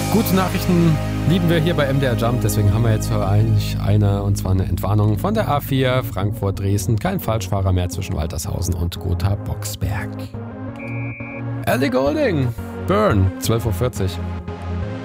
Gute Nachrichten lieben wir hier bei MDR Jump, deswegen haben wir jetzt für euch und zwar eine Entwarnung von der A4 Frankfurt-Dresden. Kein Falschfahrer mehr zwischen Waltershausen und Gotha-Boxberg. Ellie Goulding, Burn, 12.40 Uhr.